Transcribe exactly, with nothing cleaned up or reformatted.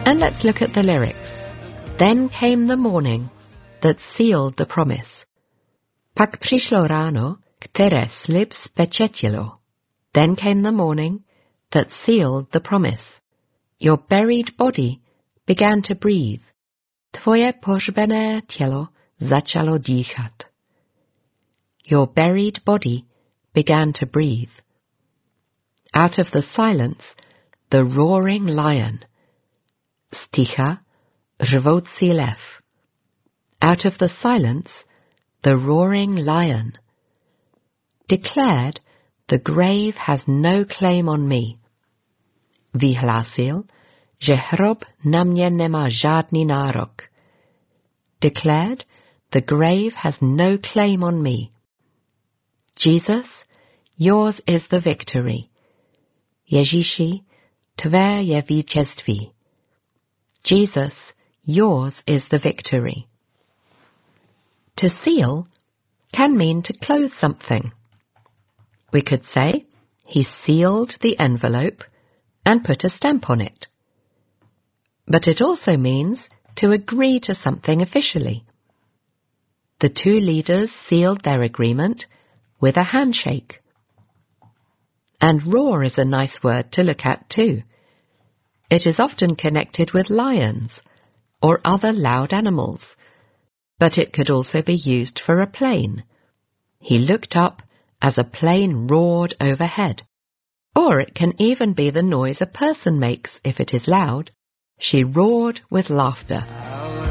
And let's look at the lyrics. Then came the morning that sealed the promise. Pak přišlo ráno, které slib spečetilo. Then came the morning that sealed the promise. Your buried body began to breathe. Tvoje pohřbené tělo začalo dýchat. Your buried body began to breathe. Out of the silence, the roaring lion. Z ticha, řvoucí lev. Out of the silence, the roaring lion. Declared, the grave has no claim on me. Vyhlásil, že hrob na mě nemá žádný nárok. Declared, the grave has no claim on me. Jesus, yours is the victory. Ježíši, tvé je vítězství. Jesus, yours is the victory. To seal can mean to close something. We could say, he sealed the envelope and put a stamp on it. But it also means to agree to something officially. The two leaders sealed their agreement with a handshake. And roar is a nice word to look at too. It is often connected with lions or other loud animals, but it could also be used for a plane. He looked up as a plane roared overhead. Or it can even be the noise a person makes if it is loud. She roared with laughter.